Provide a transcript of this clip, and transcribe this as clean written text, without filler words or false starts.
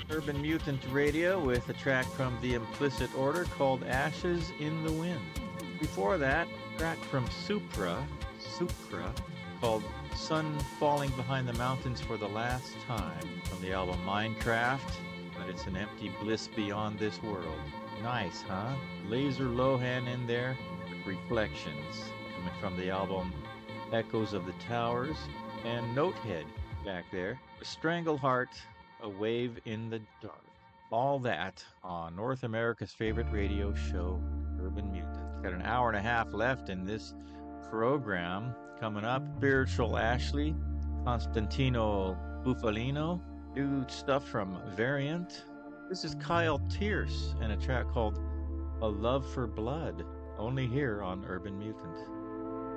Urban Mutant Radio with a track from The Implicit Order called Ashes in the Wind. Before that, a track from Supra called Sun Falling Behind the Mountains for the Last Time from the album Minecraft, but it's an empty bliss beyond this world. Nice, huh? Laser Lohan in there, Reflections, coming from the album Echoes of the Towers, and Notehead back there, Strangleheart, A Wave in the Dark. All that on North America's favorite radio show, Urban Mutant. Got an hour and a half left in this program. Coming up, Spiritual Ashley, Constantino Bufalino, new stuff from Variant. This is Kyle Tierce and a track called A Love for Blood, only here on Urban Mutant.